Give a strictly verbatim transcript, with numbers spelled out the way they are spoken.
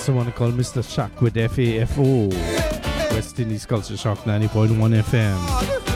That's the one called Mister Shock with F A F O. West Indies Culture Shock ninety point one F M.